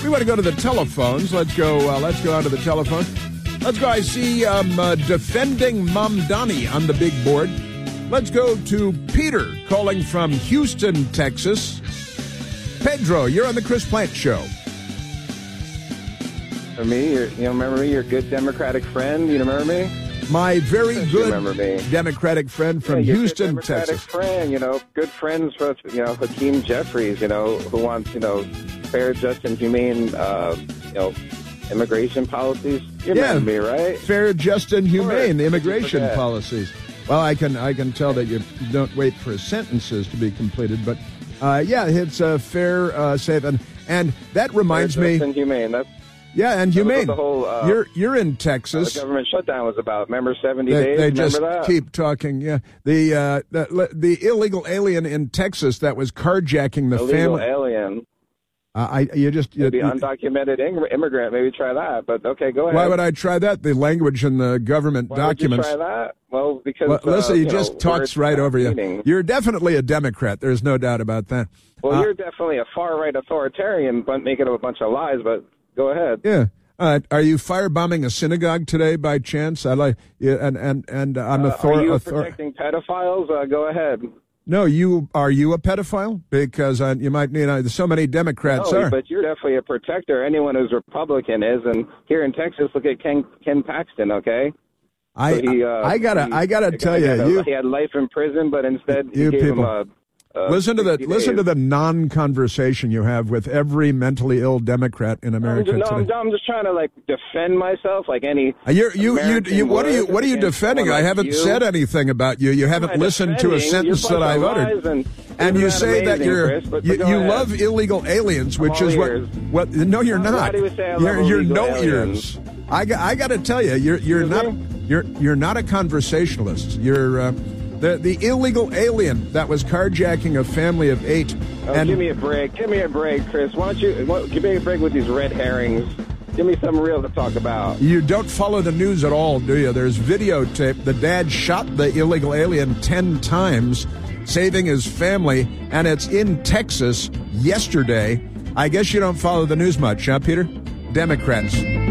We want to go to the telephones. Let's go onto the telephone. Let's go. I see defending Mamdani on the big board. Let's go to Peter calling from Houston, Texas. Pedro, you're on the Chris Plante Show. For me, remember me? Your good Democratic friend. You remember me? My very good Democratic friend from Houston, Democratic Texas. Friend, good friends with, Hakeem Jeffries, who wants, fair, just, and humane, immigration policies. You remember me, right? Fair, just, and humane immigration policies. Well, I can tell that you don't wait for sentences to be completed, but it's a fair, safe, and that reminds me. Just and humane. And humane. The whole, you're in Texas. The government shutdown was about. Remember 70 days? They just that? keep talking. Yeah, the illegal alien in Texas that was carjacking the illegal family. Alien. Maybe undocumented immigrant. Maybe try that. But okay, go ahead. Why would I try that? The language in the government documents. Why would you try that? Well, because listen, he just talks right over you. You're definitely a Democrat. There's no doubt about that. Well, you're definitely a far right authoritarian, but making up a bunch of lies. But go ahead. Yeah. Are you firebombing a synagogue today by chance? I'm Are you protecting pedophiles? Go ahead. No, are you a pedophile? Because you might need. So many Democrats are. But you're definitely a protector. Anyone who's Republican is, and here in Texas, look at Ken Paxton. Okay. I gotta tell you, he had life in prison, but instead he gave him a. Listen to the non-conversation you have with every mentally ill Democrat in America today. I'm just trying to defend myself, like any. What are you defending? I haven't said anything about you. You haven't listened to a sentence that I've uttered. And you say that you love illegal aliens, which is what? No, you're not. You're no ears. I got to tell you, you're not a conversationalist. You're. The illegal alien that was carjacking a family of 8. Give me a break. Give me a break, Chris. Why don't you give me a break with these red herrings? Give me something real to talk about. You don't follow the news at all, do you? There's videotape. The dad shot the illegal alien 10 times, saving his family, and it's in Texas yesterday. I guess you don't follow the news much, huh, Peter? Democrats.